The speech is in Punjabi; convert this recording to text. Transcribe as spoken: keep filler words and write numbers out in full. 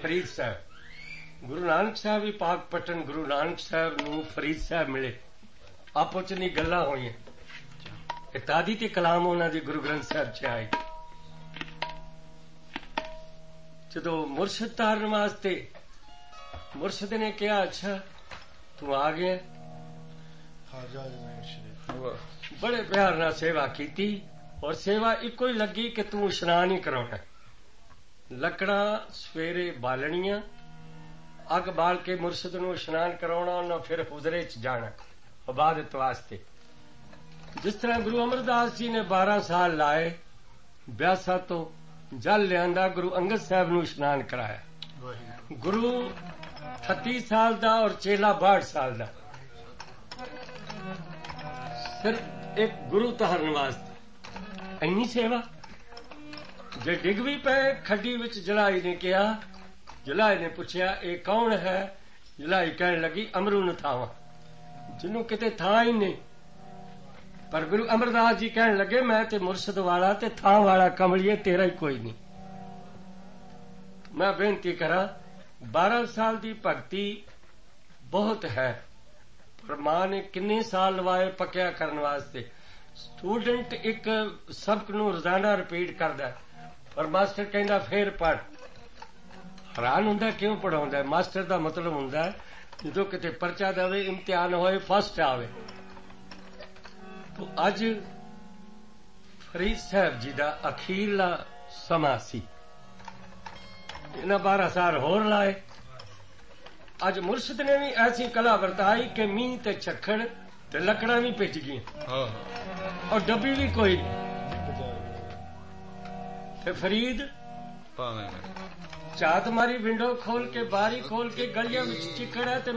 ਫਰੀਦ ਸਾਹਿਬ। ਗੁਰੂ ਨਾਨਕ ਸਾਹਿਬ ਵੀ ਪਾਕ ਪਟਨ ਗੁਰੂ ਨਾਨਕ ਸਾਹਿਬ ਨੂੰ ਫਰੀਦ ਸਾਹਿਬ ਮਿਲੇ, ਆਪੋ ਚ ਨਹੀਂ ਗੱਲਾਂ ਹੋਈਆਂ। ਇਤਾਦੀ ਤੇ ਕਲਾਮ ਉਹਨਾਂ ਦੀ ਗੁਰੂ ਗ੍ਰੰਥ ਸਾਹਿਬ ਚ ਆਏ। ਜਦੋਂ ਮੁਰਸ਼ਿਦ ਤਾਰਨ ਵਾਸਤੇ ਮੁਰਸ਼ਿਦ ਨੇ ਕਿਹਾ, ਅੱਛਾ ਤੂੰ ਆ ਗਿਆ। ਬੜੇ ਪਿਆਰ ਨਾਲ ਸੇਵਾ ਕੀਤੀ, ਔਰ ਸੇਵਾ ਇੱਕੋ ਹੀ ਲੱਗੀ ਕਿ ਤੂੰ ਇਸ਼ਨਾਨ ਹੀ ਕਰਾਉਣਾ। ਲੱਕੜਾਂ ਸਵੇਰੇ ਬਾਲਣੀਆਂ, ਅੱਗ ਬਾਲ ਕੇ ਮੁਰਸ਼ਿਦ ਨੂੰ ਇਸ਼ਨਾਨ ਕਰਾਉਣਾ, ਉਹਨਾਂ ਫਿਰ ਹੁਜ਼ਰੇ ਚ ਜਾਣਾ ਇਬਾਦਤ ਵਾਸਤੇ। ਜਿਸ ਤਰ੍ਹਾਂ ਗੁਰੂ ਅਮਰਦਾਸ ਜੀ ਨੇ ਬਾਰਾਂ ਸਾਲ ਲਾਏ, ਬਿਆਸਾ ਤੋਂ ਜਲ ਲਿਆਂਦਾ, ਗੁਰੂ ਅੰਗਦ ਸਾਹਿਬ ਨੂੰ ਇਸ਼ਨਾਨ ਕਰਾਇਆ। ਗੁਰੂ ਅਠੱਤੀ ਸਾਲ ਦਾ ਔਰ ਚੇਲਾ ਬਾਹਠ ਸਾਲ ਦਾ, ਸਿਰਫ ਇੱਕ ਗੁਰੂ ਧਾਰਨ ਵਾਸਤੇ ਇੰਨੀ ਸੇਵਾ। ਜੇ ਡਿੱਗ ਵੀ ਪਏ ਖੱਡੀ ਵਿੱਚ, ਜਲਾਈ ਨੇ ਕਿਹਾ, ਜਲਾਈ ਨੇ ਪੁੱਛਿਆ ਇਹ ਕੌਣ ਹੈ? ਜਲਾਈ ਕਹਿਣ ਲੱਗੀ ਅਮਰੂ ਨੂੰ ਥਾਵਾਂ, ਜਿਹਨੂੰ ਕਿਤੇ ਥਾਂ ਹੀ ਨਹੀਂ। ਪਰ ਗੁਰੂ ਅਮਰਦਾਸ ਜੀ ਕਹਿਣ ਲੱਗੇ ਮੈਂ ਤੇ ਮੁਰਸ਼ਿਦ ਵਾਲਾ ਤੇ ਥਾਂ ਵਾਲਾ ਕਮਲੀਏ, ਤੇਰਾ ਹੀ ਕੋਈ ਨਹੀਂ। ਮੈਂ ਬੇਨਤੀ ਕਰਾਂ, ਬਾਰਾਂ ਸਾਲ ਦੀ ਭਗਤੀ ਬਹੁਤ ਹੈ, ਪਰ ਮਾਂ ਨੇ ਕਿੰਨੇ ਸਾਲ ਲਵਾਏ ਪੱਕਿਆ ਕਰਨ ਵਾਸਤੇ। ਸਟੂਡੈਂਟ ਇੱਕ ਸਬਕ ਨੂੰ ਰੋਜ਼ਾਨਾ ਰਿਪੀਟ ਕਰਦਾ, ਪਰ ਮਾਸਟਰ ਕਹਿੰਦਾ ਫੇਰ ਪੜ੍ਹ। ਹੈਰਾਨ ਹੁੰਦਾ ਕਿਉਂ ਪੜ੍ਹਾਉਂਦਾ। ਮਾਸਟਰ ਦਾ ਮਤਲਬ ਹੁੰਦਾ ਜਦੋਂ ਕਿਤੇ ਪਰਚਾ ਦੇਵੇ, ਇਮਤਿਹਾਨ ਹੋਏ, ਫਸਟ ਆਵੇ। ਤੋ ਅੱਜ ਫਰੀਦ ਸਾਹਿਬ ਜੀ ਦਾ ਅਖੀਰਲਾ ਸਮਾਂ ਸੀ। ਇਹਨਾਂ ਬਾਰਾਂ ਸਾਲ ਹੋਰ ਲਾਏ। ਅੱਜ ਮੁਰਸ਼ਿਦ ਨੇ ਵੀ ਐਸੀ ਕਲਾ ਵਰਤਾਈ ਕਿ ਮੀਂਹ ਤੇ ਝੱਖੜ ਤੇ ਲੱਕੜਾਂ ਵੀ ਭਿੱਜ ਗਈਆਂ, ਔਰ ਡੱਬੀ ਵੀ ਕੋਈ ਨਹੀਂ। ਤੇ ਫਰੀਦ ਝਾਤ ਮਾਰੀ, ਵਿੰਡੋ ਖੋਲ ਕੇ, ਬਾਰੀ ਖੋਲ ਕੇ, ਗਲੀਆਂ ਵਿੱਚ ਚਿੱਕੜ ਹੈ ਤੇ